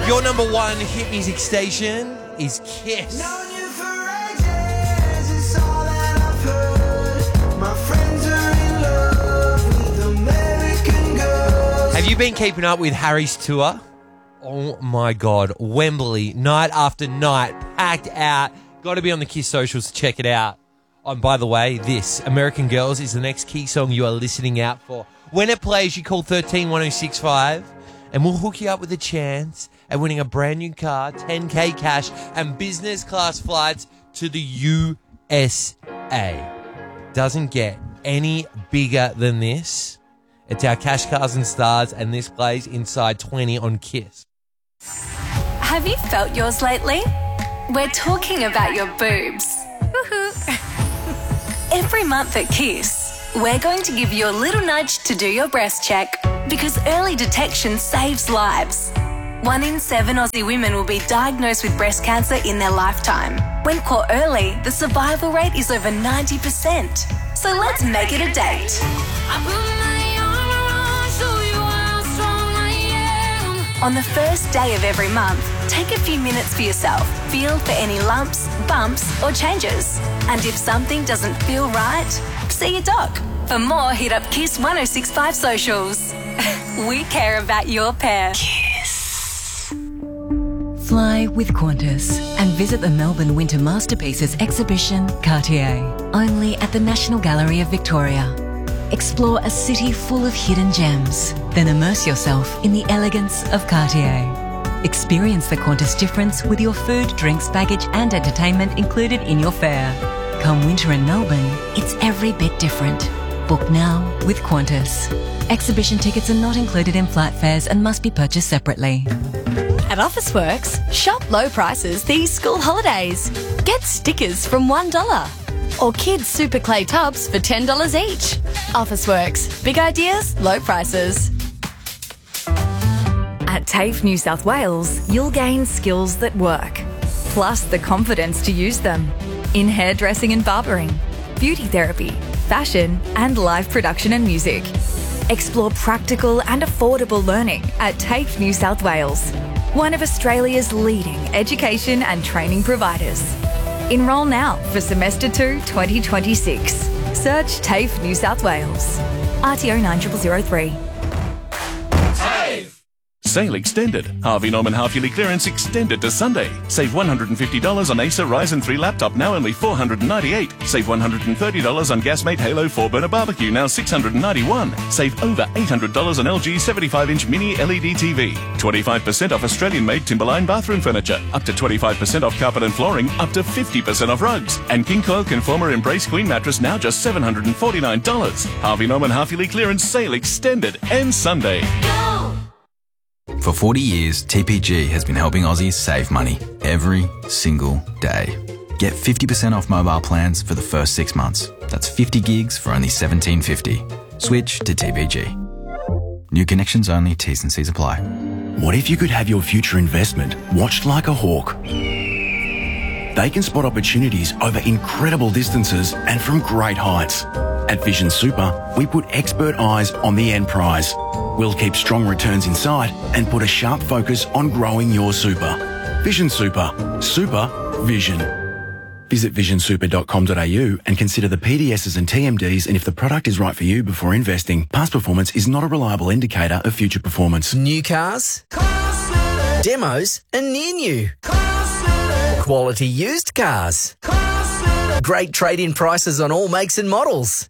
Your number one hit music station is Kiss. Have you been keeping up with Harry's tour? Oh my God, Wembley, night after night, packed out. Got to be on the Kiss socials to check it out. And by the way, this, American Girls, is the next key song you are listening out for. When it plays, you call 131065 and we'll hook you up with a chance at winning a brand new car, 10K cash, and business class flights to the USA. Doesn't get any bigger than this. It's our Cash, Cars and Stars, and this plays inside 20 on Kiss. Have you felt yours lately? We're talking about your boobs. Woohoo! Every month at Kiss, we're going to give you a little nudge to do your breast check because early detection saves lives. 1 in 7 Aussie women will be diagnosed with breast cancer in their lifetime. When caught early, the survival rate is over 90%. So let's make it a date. On the first day of every month, take a few minutes for yourself. Feel for any lumps, bumps, or changes. And if something doesn't feel right, see your doc. For more, hit up Kiss 1065 socials. We care about your pair. Kiss. Fly with Qantas and visit the Melbourne Winter Masterpieces exhibition, Cartier, only at the National Gallery of Victoria. Explore a city full of hidden gems, then immerse yourself in the elegance of Cartier. Experience the Qantas difference with your food, drinks, baggage and entertainment included in your fare. Come winter in Melbourne, it's every bit different. Book now with Qantas. Exhibition tickets are not included in flight fares and must be purchased separately. At Officeworks, shop low prices these school holidays. Get stickers from $1 or kids' super clay tubs for $10 each. Officeworks, big ideas, low prices. At TAFE New South Wales, you'll gain skills that work, plus the confidence to use them in hairdressing and barbering, beauty therapy, fashion, and live production and music. Explore practical and affordable learning at TAFE New South Wales, one of Australia's leading education and training providers. Enrol now for Semester 2 2026. Search TAFE New South Wales. RTO 90003. Sale extended. Harvey Norman half-yearly clearance extended to Sunday. Save $150 on Acer Ryzen 3 laptop, now only $498. Save $130 on Gasmate Halo 4-burner barbecue, now $691. Save over $800 on LG 75-inch mini LED TV. 25% off Australian-made Timberline bathroom furniture. Up to 25% off carpet and flooring. Up to 50% off rugs. And King Coil Conformer Embrace Queen mattress, now just $749. Harvey Norman half-yearly clearance sale extended. Ends Sunday. For 40 years, TPG has been helping Aussies save money every single day. Get 50% off mobile plans for the first 6 months. That's 50 gigs for only $17.50. Switch to TPG. New connections only, T's and C's apply. What if you could have your future investment watched like a hawk? They can spot opportunities over incredible distances and from great heights. At Vision Super, we put expert eyes on the end prize. We'll keep strong returns in sight and put a sharp focus on growing your super. Vision Super. Super Vision. Visit visionsuper.com.au and consider the PDSs and TMDs and if the product is right for you before investing. Past performance is not a reliable indicator of future performance. New cars, demos and near new. Quality used cars. Great trade-in prices on all makes and models.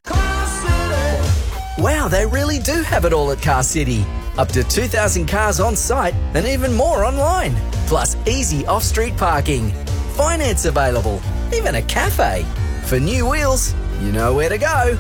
Wow, they really do have it all at Car City. Up to 2,000 cars on site and even more online. Plus easy off-street parking. Finance available. Even a cafe. For new wheels, you know where to go.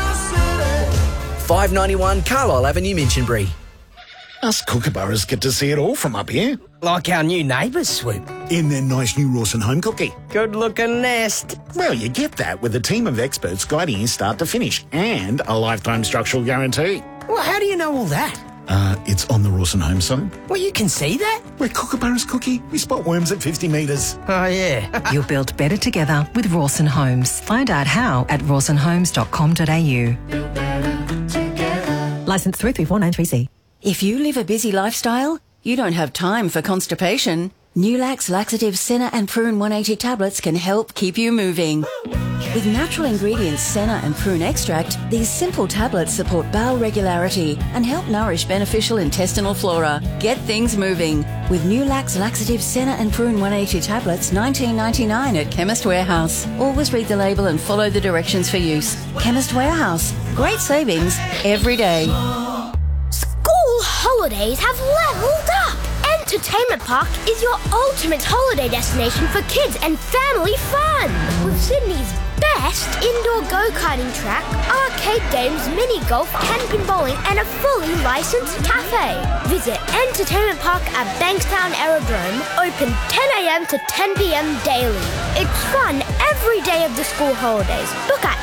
591 Carlisle Avenue, Minchinbury. Us kookaburras get to see it all from up here. Like our new neighbours, Swoop. In their nice new Rawson home cookie. Good-looking nest. Well, you get that with a team of experts guiding you start to finish and a lifetime structural guarantee. Well, how do you know all that? It's on the Rawson Home site. Well, you can see that? We're kookaburras, Cookie. We spot worms at 50 metres. Oh, yeah. You'll build better together with Rawson Homes. Find out how at rawsonhomes.com.au. Licence 334930C. If you live a busy lifestyle, you don't have time for constipation, Nulax Laxative Senna and Prune 180 tablets can help keep you moving. With natural ingredients Senna and Prune extract, these simple tablets support bowel regularity and help nourish beneficial intestinal flora. Get things moving with Nulax Laxative Senna and Prune 180 tablets, $19.99 at Chemist Warehouse. Always read the label and follow the directions for use. Chemist Warehouse. Great savings every day. School holidays have leveled up! Entertainment Park is your ultimate holiday destination for kids and family fun. With Sydney's best indoor go-karting track, arcade games, mini golf, camping, bowling and a fully licensed cafe. Visit Entertainment Park at Bankstown Aerodrome, open 10 a.m. to 10 p.m. daily. It's fun every day of the school holidays. Book at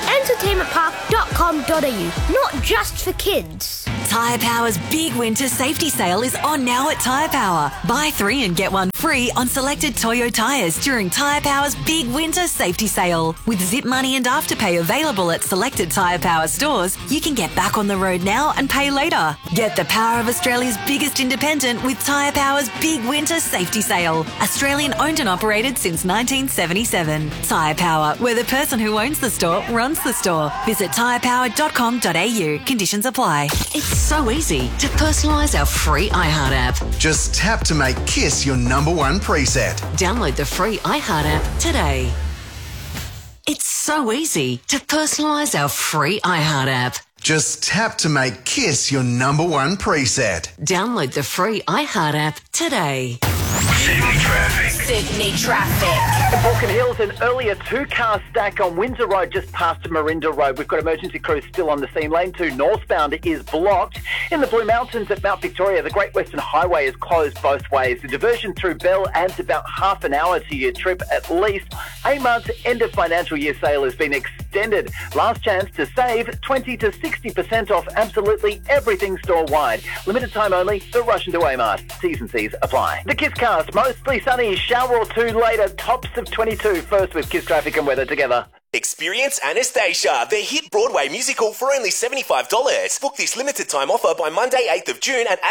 entertainmentpark.com.au, not just for kids. Tyre Power's big winter safety sale is on now at Tyre Power. Buy 3 and get 1 free on selected Toyo tyres during Tyre Power's big winter safety sale. With Zip Money and Afterpay available at selected Tyre Power stores, you can get back on the road now and pay later. Get the power of Australia's biggest independent with Tyre Power's big winter safety sale. Australian owned and operated since 1977. Tyre Power, where the person who owns the store runs the store. Visit tyrepower.com.au. Conditions apply. It's so easy to personalise our free iHeart app. Just tap to make Kiss your #1 preset. Download the free iHeart app today. It's so easy to personalise our free iHeart app. Just tap to make Kiss your #1 preset. Download the free iHeart app today. Sydney traffic. Sydney traffic. In Baulkham Hills, an earlier 2-car stack on Windsor Road just past Marinda Road. We've got emergency crews still on the scene. Lane 2 northbound is blocked. In the Blue Mountains at Mount Victoria, the Great Western Highway is closed both ways. The diversion through Bell adds about half an hour to your trip at least. Amart's end of financial year sale has been extended. Last chance to save 20 to 60% off absolutely everything store-wide. Limited time only, so rush into Amart. T's and C's apply. The KISScast, mostly sunny, shower or two later, tops of 22. First with Kiss traffic and weather together. Experience Anastasia, the hit Broadway musical for only $75. Book this limited time offer by Monday, 8th of June at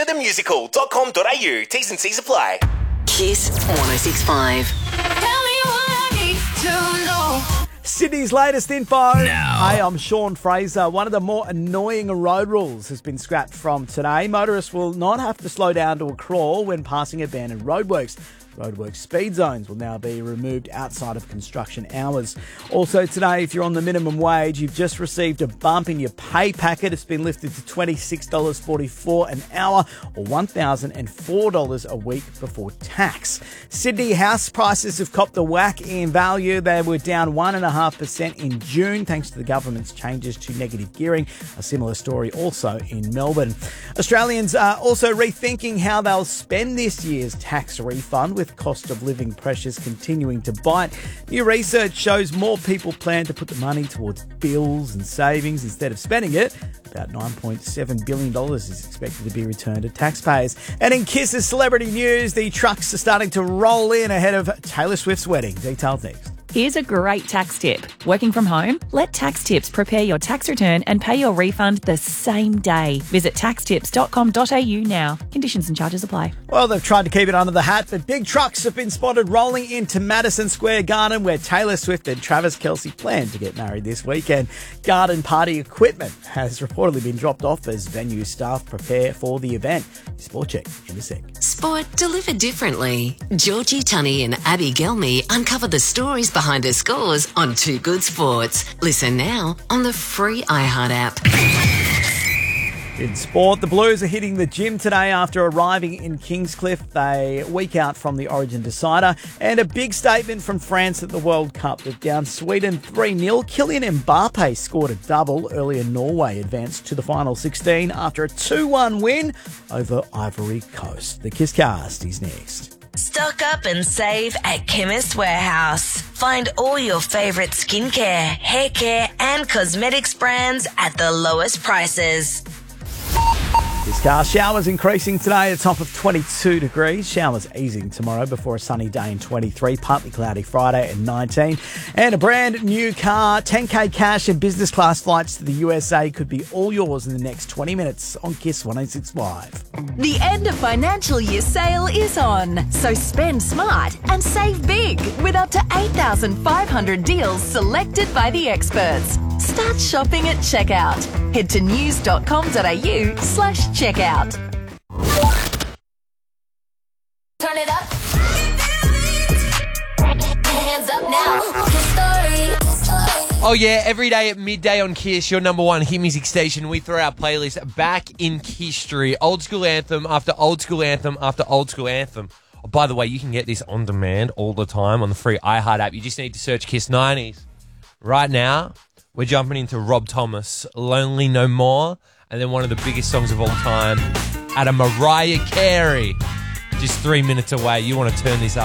anastasiathemusical.com.au. T's and C's apply. Kiss 106.5. Tell me what I need to know. Sydney's latest info. Hey, I'm Sean Fraser. One of the more annoying road rules has been scrapped from today. Motorists will not have to slow down to a crawl when passing abandoned roadworks. Roadworks speed zones will now be removed outside of construction hours. Also today, if you're on the minimum wage, you've just received a bump in your pay packet. It's been lifted to $26.44 an hour or $1,004 a week before tax. Sydney house prices have copped a whack in value. They were down 1.5% in June thanks to the government's changes to negative gearing. A similar story also in Melbourne. Australians are also rethinking how they'll spend this year's tax refund with cost of living pressures continuing to bite. New research shows more people plan to put the money towards bills and savings instead of spending it. About $9.7 billion is expected to be returned to taxpayers. And in Kiss's celebrity news, the trucks are starting to roll in ahead of Taylor Swift's wedding. Details next. Here's a great tax tip. Working from home? Let Tax Tips prepare your tax return and pay your refund the same day. Visit taxtips.com.au now. Conditions and charges apply. Well, they've tried to keep it under the hat, but big trucks have been spotted rolling into Madison Square Garden, where Taylor Swift and Travis Kelce plan to get married this weekend. Garden party equipment has reportedly been dropped off as venue staff prepare for the event. Sport check in a sec. Sport delivered differently. Georgie Tunney and Abby Gelmy uncover the stories behind her scores on Too Good Sports. Listen now on the free iHeart app. In sport, the Blues are hitting the gym today after arriving in Kingscliff. They week out from the Origin decider. And a big statement from France at the World Cup. They've down Sweden 3-0. Kylian Mbappe scored a double. Earlier, Norway advanced to the final 16 after a 2-1 win over Ivory Coast. The KISScast is next. Stock up and save at Chemist Warehouse. Find all your favourite skincare, hair care and cosmetics brands at the lowest prices. This car showers increasing today at a top of 22 degrees. Showers easing tomorrow before a sunny day in 23. Partly cloudy Friday at 19. And a brand new car, 10K cash and business class flights to the USA could be all yours in the next 20 minutes on Kiss 106.5. The end of financial year sale is on, so spend smart and save big with up to 8,500 deals selected by the experts. Start shopping at checkout. Head to news.com.au/checkout. Turn it up. Hands up now. Story. Oh yeah, every day at midday on Kiss, your number one hit music station. We throw our playlist back in history. Old school anthem after old school anthem after old school anthem. Oh, by the way, you can get this on demand all the time on the free iHeart app. You just need to search Kiss 90s. Right now, we're jumping into Rob Thomas, Lonely No More, and then one of the biggest songs of all time, out of Mariah Carey. Just 3 minutes away. You want to turn this up.